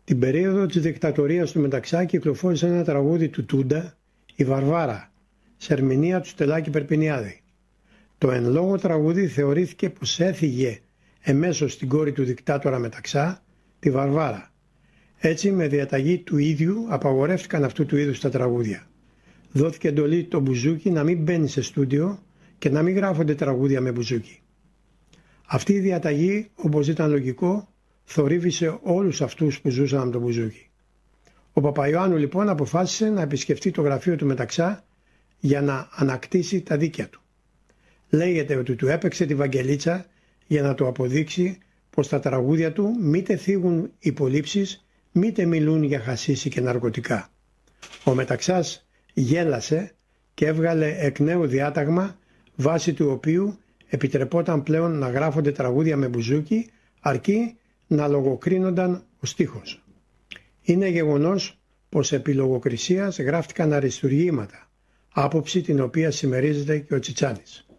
Την περίοδο της δικτατορίας του Μεταξά κυκλοφόρησε ένα τραγούδι του Τούντα, «Η Βαρβάρα», σε ερμηνεία του Στελάκη Περπινιάδη. Το εν λόγω τραγούδι θεωρήθηκε πως έφυγε εμέσως την κόρη του δικτάτορα Μεταξά, τη Βαρβάρα. Έτσι, με διαταγή του ίδιου απαγορεύτηκαν αυτού του είδους τα τραγούδια. Δόθηκε εντολή το μπουζούκι να μην μπαίνει σε στούντιο και να μην γράφονται τραγούδια με μπουζούκι. Αυτή η διαταγή, όπως ήταν λογικό, θορύβησε όλους αυτούς που ζούσαν με το μπουζούκι. Ο Παπαϊωάννου λοιπόν αποφάσισε να επισκεφτεί το γραφείο του Μεταξά για να ανακτήσει τα δίκαια του. Λέγεται ότι του έπαιξε τη βαγγελίτσα για να του αποδείξει πως τα τραγούδια του μήτε θίγουν υπολείψεις, μήτε μιλούν για χασίσι και ναρκωτικά. Ο Μεταξάς γέλασε και έβγαλε εκ νέου διάταγμα βάσει του οποίου επιτρεπόταν πλέον να γράφονται τραγούδια με μπουζούκι αρκεί να λογοκρίνονταν ο στίχος. Είναι γεγονός πως επί λογοκρισίας γράφτηκαν αριστουργήματα, άποψη την οποία συμμερίζεται και ο Τσιτσάνης.